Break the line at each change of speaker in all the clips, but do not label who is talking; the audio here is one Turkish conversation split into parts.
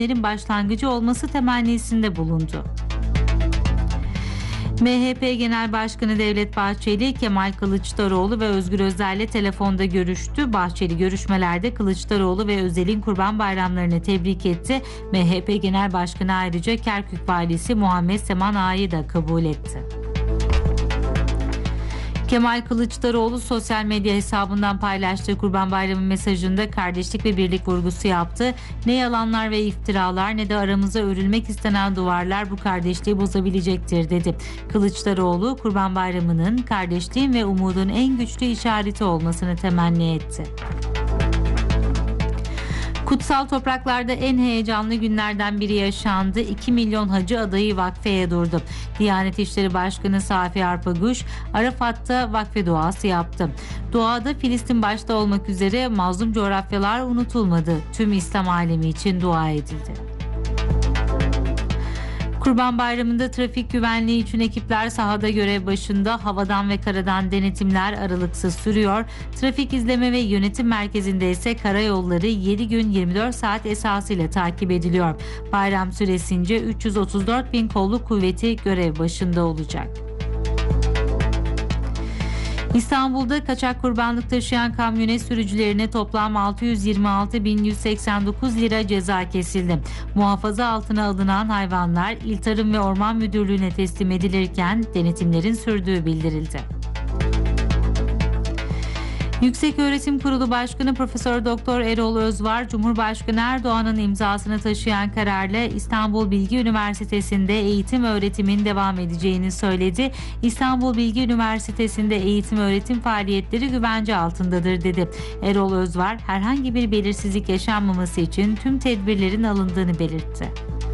başlangıcı olması temennisinde bulundu. MHP Genel Başkanı Devlet Bahçeli, Kemal Kılıçdaroğlu ve Özgür Özel'le telefonda görüştü. Bahçeli görüşmelerde Kılıçdaroğlu ve Özel'in Kurban Bayramlarını tebrik etti. MHP Genel Başkanı ayrıca Kerkük Valisi Muhammed Seman Ağa'yı da kabul etti. Kemal Kılıçdaroğlu sosyal medya hesabından paylaştığı Kurban Bayramı mesajında kardeşlik ve birlik vurgusu yaptı. Ne yalanlar ve iftiralar ne de aramıza örülmek istenen duvarlar bu kardeşliği bozabilecektir dedi. Kılıçdaroğlu Kurban Bayramı'nın kardeşliğin ve umudun en güçlü işareti olmasını temenni etti. Kutsal topraklarda en heyecanlı günlerden biri yaşandı. 2 milyon hacı adayı vakfeye durdu. Diyanet İşleri Başkanı Safi Arpaguş, Arafat'ta vakfe duası yaptı. Duada Filistin başta olmak üzere mazlum coğrafyalar unutulmadı. Tüm İslam alemi için dua edildi. Kurban Bayramı'nda trafik güvenliği için ekipler sahada görev başında, havadan ve karadan denetimler aralıksız sürüyor. Trafik izleme ve yönetim merkezinde ise karayolları 7 gün 24 saat esasıyla takip ediliyor. Bayram süresince 334 bin kolluk kuvveti görev başında olacak. İstanbul'da kaçak kurbanlık taşıyan kamyonet sürücülerine toplam 626.189 lira ceza kesildi. Muhafaza altına alınan hayvanlar İl Tarım ve Orman Müdürlüğü'ne teslim edilirken denetimlerin sürdüğü bildirildi. Yükseköğretim Kurulu Başkanı Profesör Doktor Erol Özvar, Cumhurbaşkanı Erdoğan'ın imzasını taşıyan kararla İstanbul Bilgi Üniversitesi'nde eğitim öğretimin devam edeceğini söyledi. İstanbul Bilgi Üniversitesi'nde eğitim öğretim faaliyetleri güvence altındadır dedi. Erol Özvar, herhangi bir belirsizlik yaşanmaması için tüm tedbirlerin alındığını belirtti.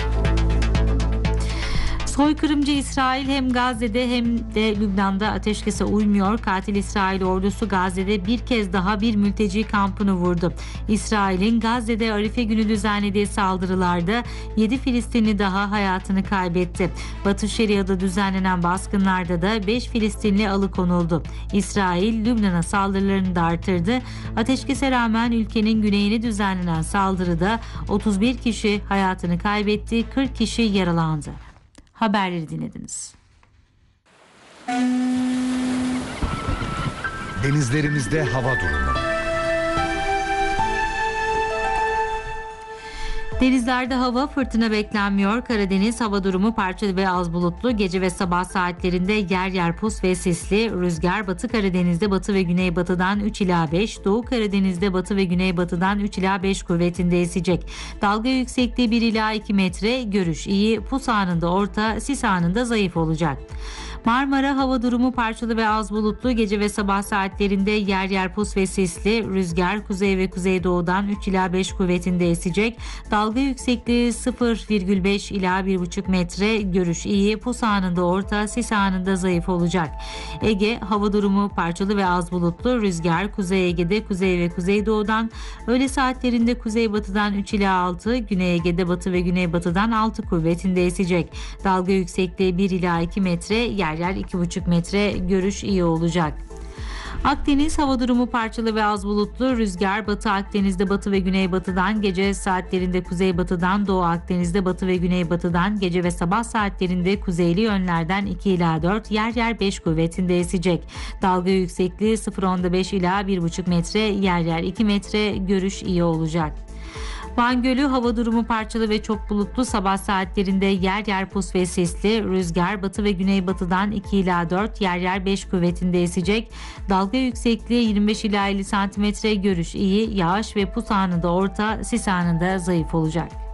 Soykırımcı İsrail hem Gazze'de hem de Lübnan'da ateşkese uymuyor. Katil İsrail ordusu Gazze'de bir kez daha bir mülteci kampını vurdu. İsrail'in Gazze'de Arife günü düzenlediği saldırılarda 7 Filistinli daha hayatını kaybetti. Batı Şeria'da düzenlenen baskınlarda da 5 Filistinli alıkonuldu. İsrail, Lübnan'a saldırılarını da artırdı. Ateşkese rağmen ülkenin güneyine düzenlenen saldırıda 31 kişi hayatını kaybetti, 40 kişi yaralandı. Haberleri dinlediniz.
Denizlerimizde hava durumu.
Denizlerde hava fırtına beklenmiyor. Karadeniz hava durumu parçalı ve az bulutlu. Gece ve sabah saatlerinde yer yer pus ve sisli. Rüzgar Batı Karadeniz'de batı ve güneybatıdan 3 ila 5, Doğu Karadeniz'de batı ve güneybatıdan 3 ila 5 kuvvetinde esecek. Dalga yüksekliği 1 ila 2 metre. Görüş iyi. Pus anında orta, sis anında zayıf olacak. Marmara hava durumu parçalı ve az bulutlu. Gece ve sabah saatlerinde yer yer pus ve sisli. Rüzgar kuzey ve kuzeydoğudan 3 ila 5 kuvvetinde esecek. Dalga yüksekliği 0,5 ila 1,5 metre. Görüş iyi. Pus anında orta, sis anında zayıf olacak. Ege hava durumu parçalı ve az bulutlu. Rüzgar Kuzey Ege'de kuzey ve kuzeydoğudan, öğle saatlerinde kuzeybatıdan 3 ila 6, Güney Ege'de batı ve güneybatıdan 6 kuvvetinde esecek. Dalga yüksekliği 1 ila 2 metre, yer yer 2,5 metre. Görüş iyi olacak. Akdeniz hava durumu parçalı ve az bulutlu. Rüzgar Batı Akdeniz'de batı ve güneybatıdan, gece saatlerinde kuzeybatıdan, Doğu Akdeniz'de batı ve güneybatıdan, gece ve sabah saatlerinde kuzeyli yönlerden 2 ila 4, yer yer 5 kuvvetinde esecek. Dalga yüksekliği 0,5 ila 1,5 metre, yer yer 2 metre. Görüş iyi olacak. Van Gölü hava durumu parçalı ve çok bulutlu. Sabah saatlerinde yer yer pus ve sisli. Rüzgar batı ve güneybatıdan 2 ila 4, yer yer 5 kuvvetinde esecek. Dalga yüksekliği 25 ila 50 santimetre. Görüş iyi. Yağış ve pus anında orta, sis anında zayıf olacak.